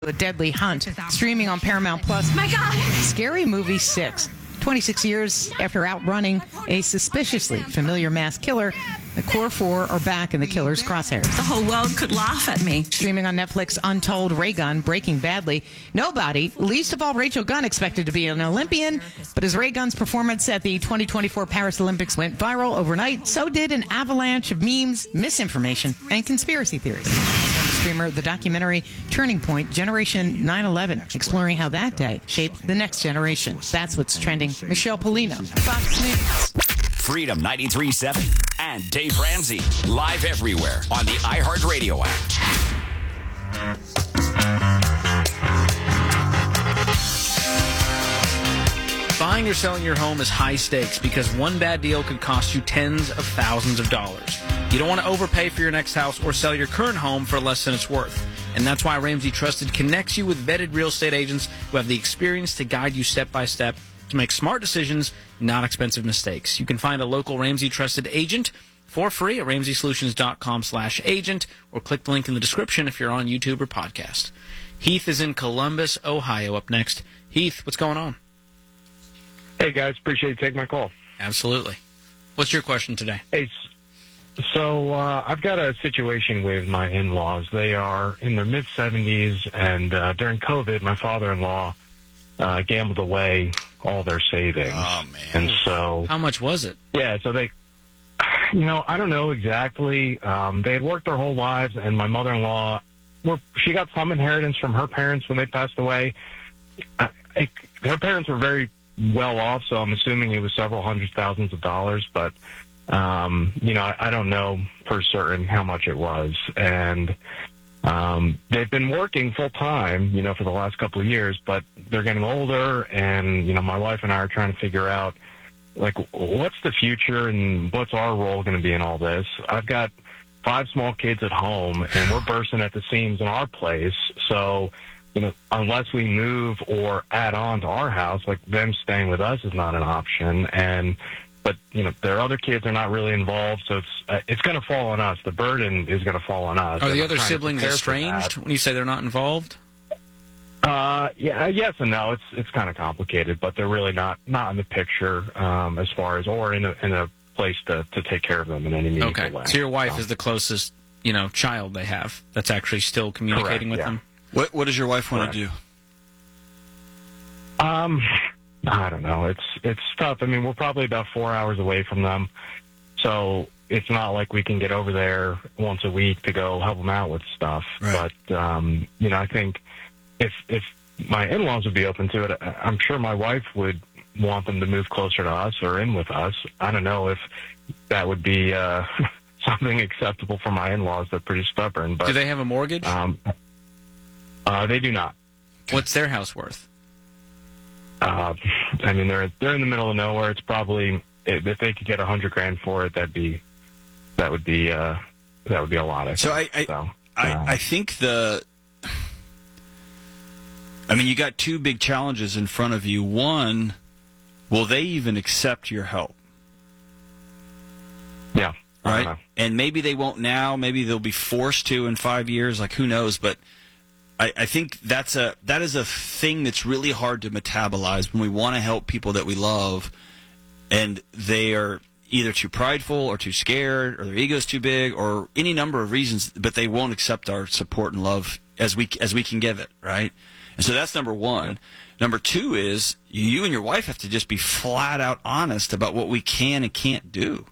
A Deadly Hunt, streaming on Paramount Plus. My God! Scary Movie 6. 26 years after outrunning a suspiciously familiar mass killer, the core four are back in the killer's crosshairs. The whole world could laugh at me. Streaming on Netflix, Untold, Ray Gunn, Breaking Badly. Nobody, least of all Rachel Gunn, expected to be an Olympian, but as Ray Gunn's performance at the 2024 Paris Olympics went viral overnight, so did an avalanche of memes, misinformation, and conspiracy theories. Streamer, the documentary Turning Point, Generation 9/11, exploring how that day shaped the next generation. That's what's trending. Michelle Polino, Fox News. Freedom 93.7 and Dave Ramsey, live everywhere on the iHeartRadio app. Buying or selling your home is high stakes because one bad deal could cost you tens of thousands of dollars. You don't want to overpay for your next house or sell your current home for less than it's worth. And that's why Ramsey Trusted connects you with vetted real estate agents who have the experience to guide you step by step to make smart decisions, not expensive mistakes. You can find a local Ramsey Trusted agent for free at RamseySolutions.com/agent or click the link in the description if you're on YouTube or podcast. Heath is in Columbus, Ohio, up next. Heath, what's going on? Hey, guys. Appreciate you taking my call. Absolutely. What's your question today? Hey, so I've got a situation with my in-laws. They are in their mid-70s, and during COVID, my father-in-law gambled away all their savings. Oh, man. And so... How much was it? Yeah, so they... I don't know exactly. They had worked their whole lives, and my mother-in-law, she got some inheritance from her parents when they passed away. Her parents were very well off, so I'm assuming it was several hundred thousands of dollars, but... I don't know for certain how much it was. And they've been working full time, for the last couple of years, but they're getting older. And, my wife and I are trying to figure out, what's the future and what's our role going to be in all this? I've got 5 small kids at home, and we're bursting at the seams in our place. So, unless we move or add on to our house, them staying with us is not an option. But their other kids are not really involved, so it's going to fall on us. The burden is going to fall on us. Are the other siblings estranged when you say they're not involved? Yeah, yes and no. It's kind of complicated, but they're really not in the picture as far as or in a place to take care of them in any meaningful way. So your wife is the closest child they have that's actually still communicating with them. What does your wife want to do? I don't know. It's tough. I mean, we're probably about 4 hours away from them, so it's not like we can get over there once a week to go help them out with stuff. Right. But I think if my in-laws would be open to it, I'm sure my wife would want them to move closer to us or in with us. I don't know if that would be something acceptable for my in-laws. They're pretty stubborn. But do they have a mortgage? They do not. What's their house worth? They're in the middle of nowhere. It's probably, if they could get $100,000 for it, that would be a lot. I think you got 2 big challenges in front of you. One, will they even accept your help? Yeah. Right. And maybe they won't now. Maybe they'll be forced to in 5 years. Who knows? But I think that is a thing that's really hard to metabolize when we want to help people that we love, and they are either too prideful or too scared, or their ego's too big, or any number of reasons, but they won't accept our support and love as we can give it, right? And so that's number one. Number 2 is you and your wife have to just be flat out honest about what we can and can't do.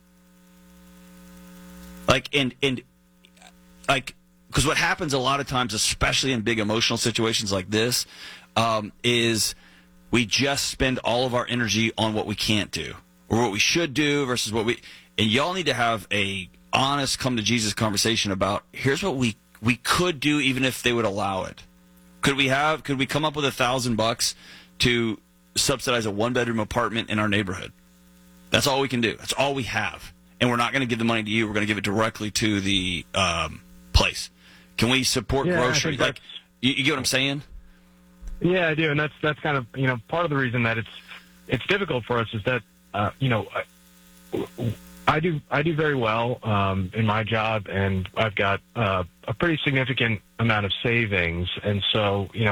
Because what happens a lot of times, especially in big emotional situations like this, is we just spend all of our energy on what we can't do or what we should do versus what we. And y'all need to have a honest, come to Jesus conversation about here's what we could do, even if they would allow it. Could we come up with $1,000 to subsidize a 1-bedroom apartment in our neighborhood? That's all we can do. That's all we have, and we're not going to give the money to you. We're going to give it directly to the place. Can we support grocery? You get what I'm saying? Yeah, I do, and that's kind of part of the reason that it's difficult for us is that I do very well in my job, and I've got a pretty significant amount of savings, and so